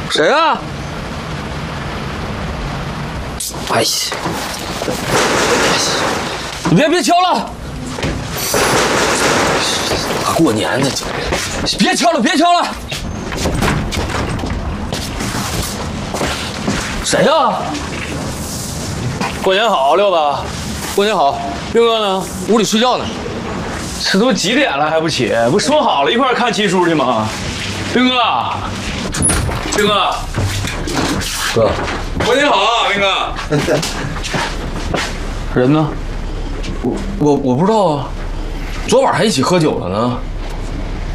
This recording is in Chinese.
谁啊？哎呀！你别敲了！大过年的，别敲了，别敲了！谁呀？ 过年好，六子。 过年好， 兵哥呢？ 屋里睡觉呢。 这都几点了还不起？不说好了一块看七叔去吗？兵哥，兵哥， 哥， 过年好啊，兵哥。人呢？ 我不知道啊，昨晚还一起喝酒了呢。